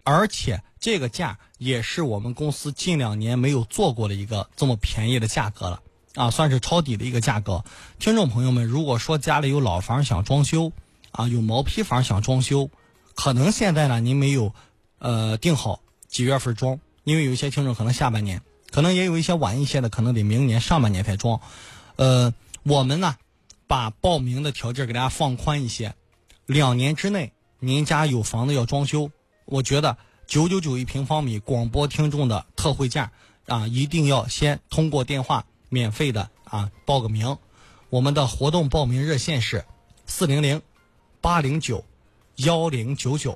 而且这个价也是我们公司近2年没有做过的一个这么便宜的价格了啊，算是抄底的一个价格。听众朋友们，如果说家里有老房想装修啊，有毛坯房想装修，可能现在呢您没有定好几月份装，因为有一些听众可能下半年，可能也有一些晚一些的，可能得明年上半年才装。我们呢把报名的条件给大家放宽一些，2年之内您家有房子要装修，我觉得999一平方米广播听众的特惠价啊，一定要先通过电话免费的啊报个名。我们的活动报名热线是400-809-1099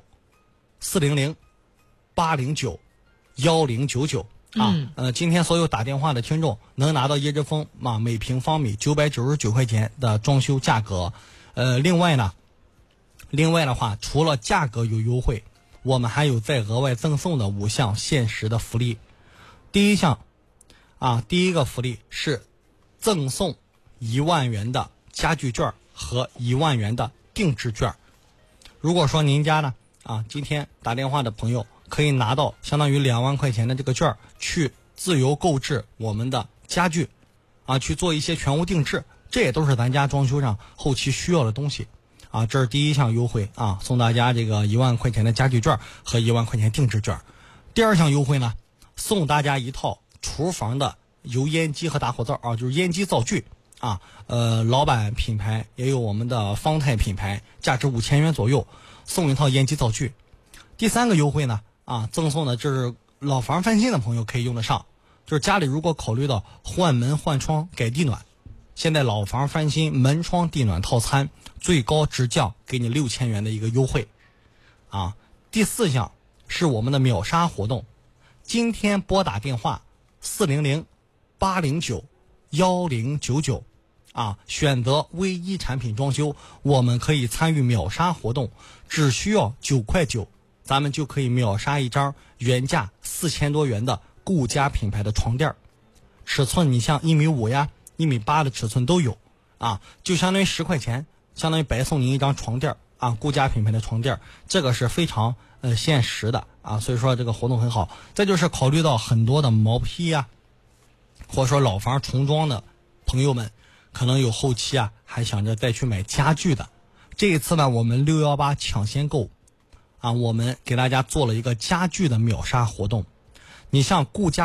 400-809-1099啊。今天所有打电话的听众能拿到椰汁风啊每平方米999块钱的装修价格。另外的话，除了价格有优惠，我们还有再额外赠送的5项限时的福利。第一个福利是赠送1万元的家具券和1万元的定制券。如果说您家呢今天打电话的朋友可以拿到相当于2万块钱的这个券，去自由购置我们的家具去做一些全屋定制，这也都是咱家装修上后期需要的东西这是第一项优惠送大家这个1万块钱的家具券和1万块钱定制券。第二项优惠呢，送大家一套厨房的油烟机和打火灶就是烟机灶具老板品牌也有我们的方太品牌，价值5000元左右，送一套烟机灶具。第3个优惠呢赠送的就是老房翻新的朋友可以用得上，就是家里如果考虑到换门换窗改地暖，现在老房翻新门窗地暖套餐最高直降给你6000元的一个优惠第4项是我们的秒杀活动，今天拨打电话400-809-1099选择唯一产品装修，我们可以参与秒杀活动，只需要9块9，咱们就可以秒杀一张原价4000多元的顾家品牌的床垫，尺寸你像1.5米呀1.8米的尺寸都有就相当于10块钱，相当于白送您一张床垫顾家品牌的床垫，这个是非常现实的所以说这个活动很好。再就是考虑到很多的毛坯或者说老房重装的朋友们，可能有后期还想着再去买家具的，这一次呢我们618抢先购我们给大家做了一个家具的秒杀活动。你像顾家